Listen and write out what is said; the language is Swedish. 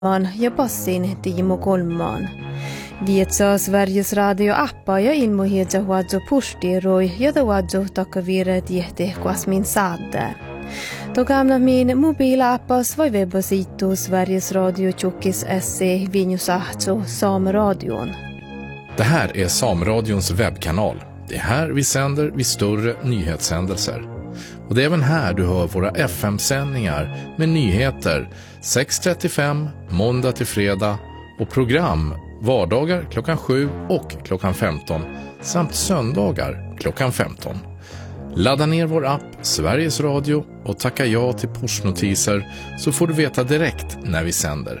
ja passin Timo Kolman. Vietsaa Sveriges radio-appa ja ilmoihetsa huadzo pustiroi, jota huadzo takavire tiehte kuasmin saadde. Togamna min mobilaappas vai webbasiittu Sveriges Radio Tjockis SE Vinjusahto Sameradion. Det här är Sameradions webbkanal. Det är här vi sänder vid större nyhetshändelser. Och det är även här du hör våra FM-sändningar med nyheter 6:35 måndag till fredag och program vardagar klockan 7 och klockan 15 samt söndagar klockan 15. Ladda ner vår app Sveriges Radio och tacka ja till pushnotiser så får du veta direkt när vi sänder.